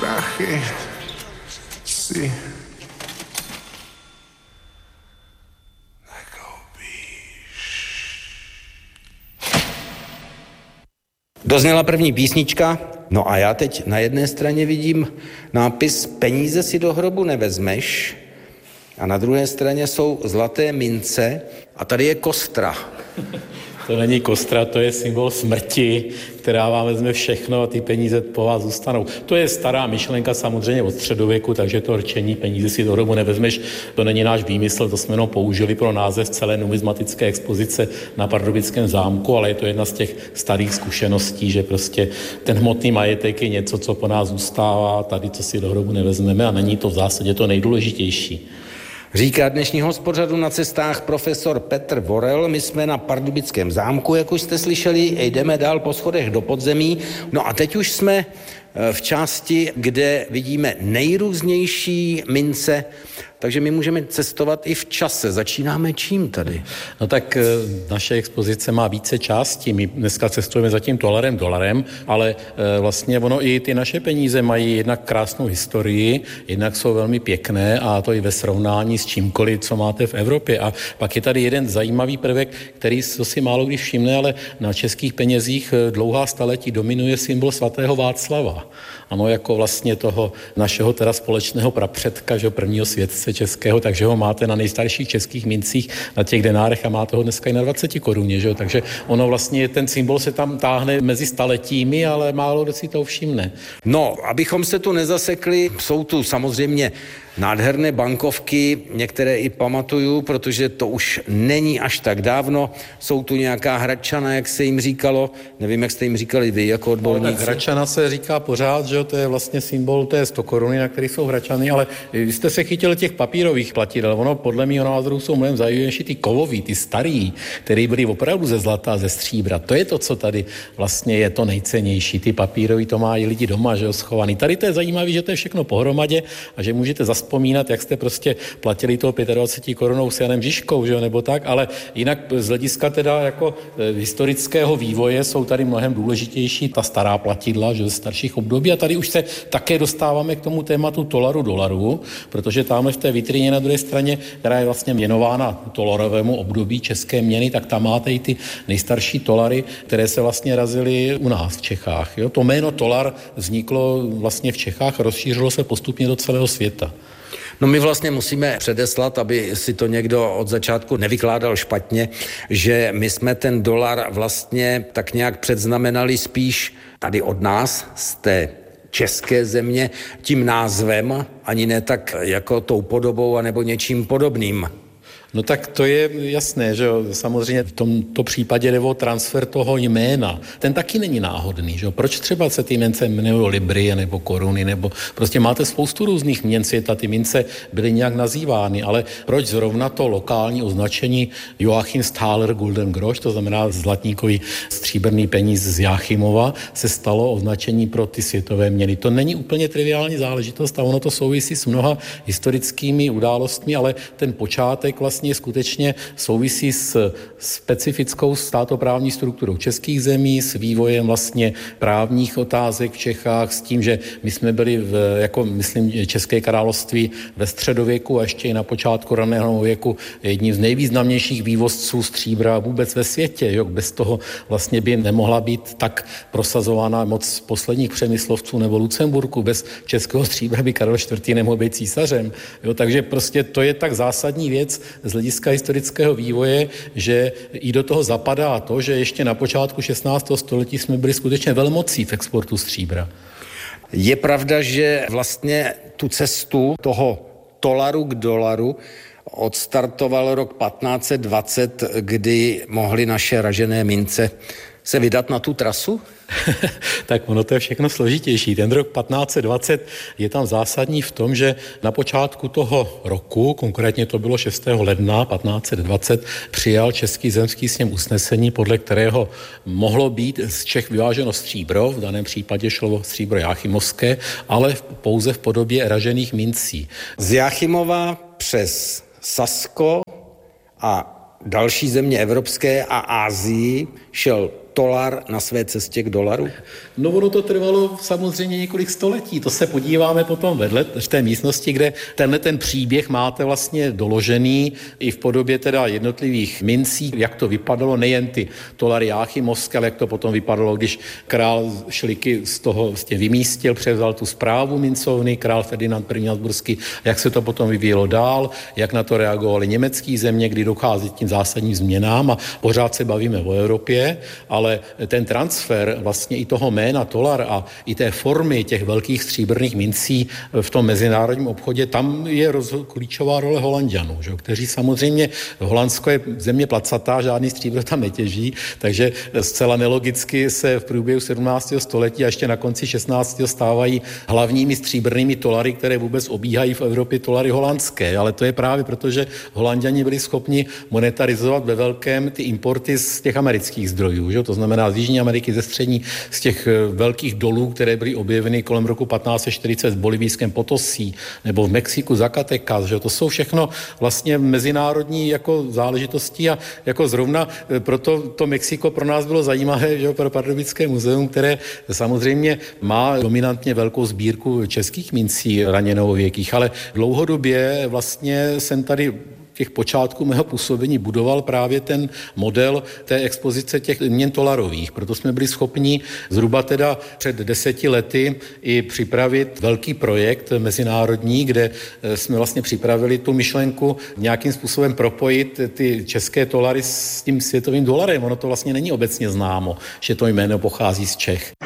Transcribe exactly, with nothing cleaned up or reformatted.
prachy si Dozněla první písnička, no a já teď na jedné straně vidím nápis Peníze si do hrobu nevezmeš a na druhé straně jsou zlaté mince a tady je kostra. To není kostra, to je symbol smrti, která vám vezme všechno a ty peníze po vás zůstanou. To je stará myšlenka samozřejmě od středověku, takže to rčení peníze si do hrobu nevezmeš, to není náš výmysl, to jsme jenom použili pro název celé numismatické expozice na Pardubickém zámku, ale je to jedna z těch starých zkušeností, že prostě ten hmotný majetek je něco, co po nás zůstává, tady co si do hrobu nevezmeme a není to v zásadě to nejdůležitější. Říká dnešního pořadu Na cestách profesor Petr Vorel. My jsme na Pardubickém zámku, jak už jste slyšeli, jdeme dál po schodech do podzemí. No a teď už jsme v části, kde vidíme nejrůznější mince, takže my můžeme cestovat i v čase. Začínáme čím tady? No tak naše expozice má více částí. My dneska cestujeme za tím dolarem, dolarem, ale vlastně ono i ty naše peníze mají jednak krásnou historii, jednak jsou velmi pěkné a to i ve srovnání s čímkoliv, co máte v Evropě. A pak je tady jeden zajímavý prvek, který si málo kdy všimne, ale na českých penězích dlouhá staletí dominuje symbol svatého Václava. Ano, jako vlastně toho našeho teda společného prapředka, že prvního světce českého, takže ho máte na nejstarších českých mincích, na těch denárech a máte ho dneska i na dvaceti koruně, že jo? Takže ono vlastně, ten symbol se tam táhne mezi staletími, ale málo kdo si to všimne. No, abychom se tu nezasekli, jsou tu samozřejmě nádherné bankovky, některé i pamatuju, protože to už není až tak dávno. Jsou tu nějaká hradčana, jak se jim říkalo. Nevím, jak jste jim říkali vy jako odborníci. No, tak hradčana se říká pořád, že to je vlastně symbol té sto koruny, na kterých jsou hradčany, ale vy jste se chytili těch papírových platidel. Ono podle mého názoru jsou mnohem zajímavější ty kovový, ty starý, které byly opravdu ze zlata, ze stříbra. To je to, co tady vlastně je to nejcennější. Ty papírový to mají lidi doma, že jo, schovaný. Tady to je zajímavé, že to je všechno pohromadě a že můžete vzpomínat, jak jste prostě platili toho dvacet pět korunou s Janem Žižkou, že jo, nebo tak, ale jinak z hlediska teda jako e, historického vývoje jsou tady mnohem důležitější ta stará platidla, že z starších období a tady už se také dostáváme k tomu tématu dolaru dolaru, protože tamhle v té vitrině na druhé straně, která je vlastně věnována dolarovému období české měny, tak tam máte i ty nejstarší dolary, které se vlastně razily u nás v Čechách. Jo? To jméno dolar vzniklo vlastně v Čechách a rozšířilo se postupně do celého světa. No my vlastně musíme předeslat, aby si to někdo od začátku nevykládal špatně, že my jsme ten dolar vlastně tak nějak předznamenali spíš tady od nás, z té české země, tím názvem, ani ne tak jako tou podobou anebo něčím podobným. No tak to je jasné, že jo, samozřejmě v tomto případě jde o transfer toho jména. Ten taky není náhodný, že jo. Proč třeba se ty mince jmenují libry nebo koruny, nebo prostě máte spoustu různých měn světa, ty mince byly nějak nazývány, ale proč zrovna to lokální označení Joachim Thaler Gulden Grosch, to znamená zlatníkový stříbrný peníz z Jáchymova, se stalo označení pro ty světové měny. To není úplně triviální záležitost a ono to souvisí s mnoha historickými událostmi, ale ten počátek vlastně skutečně souvisí s specifickou státoprávní strukturou českých zemí, s vývojem vlastně právních otázek v Čechách, s tím, že my jsme byli v, jako myslím České království ve středověku a ještě i na počátku raného věku jedním z nejvýznamnějších vývozců stříbra vůbec ve světě. Jo? Bez toho vlastně by nemohla být tak prosazována moc posledních přemyslovců nebo Lucemburku. Bez českého stříbra by Karel čtvrtý nemohl být císařem. Jo? Takže prostě to je tak zásadní věc z hlediska historického vývoje, že i do toho zapadá to, že ještě na počátku šestnáctého století jsme byli skutečně velmocí v exportu stříbra. Je pravda, že vlastně tu cestu toho dolaru k dolaru odstartoval rok patnáct set dvacet, kdy mohly naše ražené mince se vydat na tu trasu? Tak ono to je všechno složitější. Ten rok patnáct set dvacet je tam zásadní v tom, že na počátku toho roku, konkrétně to bylo šestého ledna patnáct set dvacet, přijal Český zemský sněm usnesení, podle kterého mohlo být z Čech vyváženo stříbro, v daném případě šlo o stříbro jáchymovské, ale pouze v podobě ražených mincí. Z Jáchymova přes Sasko a další země evropské a Asii šel tolar na své cestě k dolaru? No ono to trvalo samozřejmě několik století. To se podíváme potom vedle v té místnosti, kde tenhle ten příběh máte vlastně doložený i v podobě teda jednotlivých mincí, jak to vypadalo, nejen ty tolary jáchymovské, ale jak to potom vypadalo, když král Šliky z toho vlastně vymístil, převzal tu správu mincovny, král Ferdinand I. Habsburský, jak se to potom vyvíjelo dál, jak na to reagovali německé země, kdy dochází k tím zásadním změnám a pořád se bavíme o Evropě, ale ten transfer vlastně i toho jména tolar a i té formy těch velkých stříbrných mincí v tom mezinárodním obchodě, tam je rozho- klíčová role Holanďanů, že? Kteří samozřejmě, Holandsko je země placatá, žádný stříbro tam netěží, takže zcela nelogicky se v průběhu sedmnáctého století a ještě na konci šestnáctého stávají hlavními stříbrnými tolary, které vůbec obíhají v Evropě tolary holandské, ale to je právě proto, že Holanďani byli schopni monetarizovat ve velkém ty importy z těch amerických zdrojů, že? To znamená z Jižní Ameriky, ze střední, z těch velkých dolů, které byly objeveny kolem roku patnáct set čtyřicet v bolivijském Potosí nebo v Mexiku Zacatecas, že? To jsou všechno vlastně mezinárodní jako záležitosti a jako zrovna proto to Mexiko pro nás bylo zajímavé, že? Pro Pardubické muzeum, které samozřejmě má dominantně velkou sbírku českých mincí raněnověkých, ale dlouhodobě vlastně jsem tady těch počátků mého působení budoval právě ten model té expozice těch měn tolarových. Proto jsme byli schopni zhruba teda před deseti lety i připravit velký projekt mezinárodní, kde jsme vlastně připravili tu myšlenku nějakým způsobem propojit ty české tolary s tím světovým dolarem. Ono to vlastně není obecně známo, že to jméno pochází z Čech.